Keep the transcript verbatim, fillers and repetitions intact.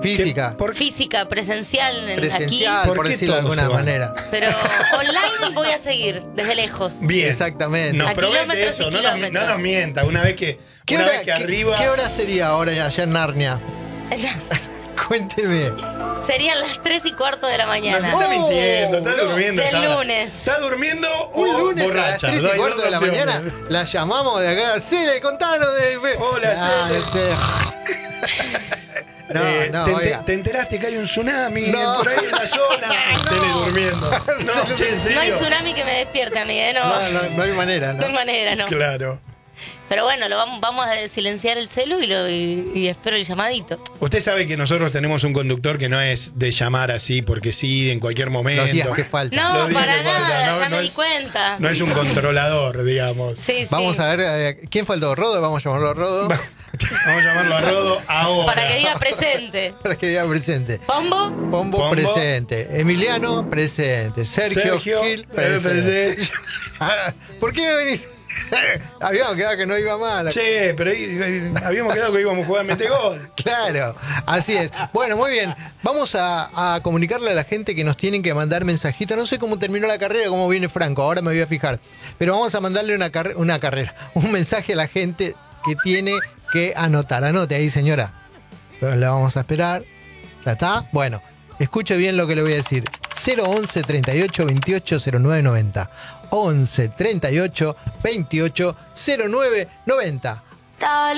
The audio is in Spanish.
Física. ¿Por qué? Física, presencial, en- Presencial, aquí. por, ¿Por qué decirlo de todo alguna se va? manera. Pero online voy a seguir, desde lejos. Bien. Exactamente. Nos A promete kilómetros eso, y no nos, kilómetros. no nos mienta. Una vez que, ¿Qué una hora, vez que qué- arriba. ¿Qué hora sería ahora allá en Narnia? Cuénteme. Serían las tres y cuarto de la Nos mañana. está Oh, mintiendo, está no. durmiendo. Del Sara. lunes. Está durmiendo o Un lunes borracha. a las tres No y hay cuarto dos de la opciones. mañana la llamamos de acá. Cele, contanos de... Hola, Ah, Cele. este- No, Eh, no, te, oiga. te enteraste que hay un tsunami No. por ahí en la zona. Cele durmiendo. No, che, en serio. No hay tsunami que me despierte a mí, ¿eh? No, No, no, no hay manera, no ¿no? hay manera, no. Claro. Pero bueno, lo vamos, vamos a silenciar el celu y, lo, y, y espero el llamadito. Usted sabe que nosotros tenemos un conductor que no es de llamar así porque sí, en cualquier momento. Los días que faltan. No, Los días para que nada, faltan, no, ya no me di es- cuenta. No es un controlador, digamos. Sí, sí. Vamos a ver, eh, ¿quién faltó? ¿Rodo? Vamos a llamarlo a Rodo. Vamos a llamarlo a Rodo ahora. Para que diga presente. Para que diga presente. ¿Pombo? Pombo, Pombo. presente. Emiliano, presente. Sergio, Sergio, Gil, eh, presente. presente. ¿Por qué no venís? Habíamos quedado que no iba mal. Che, pero ahí, ahí, habíamos quedado que íbamos a jugar mete gol. Claro, así es. Bueno, muy bien. Vamos a, a comunicarle a la gente que nos tienen que mandar mensajitos. No sé cómo terminó la carrera, cómo viene Franco, ahora me voy a fijar. Pero vamos a mandarle una, carre- una carrera, un mensaje a la gente que tiene que anotar. Anote ahí, señora. La vamos a esperar. ¿Ya está? Bueno, escuche bien lo que le voy a decir. cero once treinta y ocho veintiocho cero nueve noventa. once treinta y ocho veintiocho cero nueve noventa. Dale.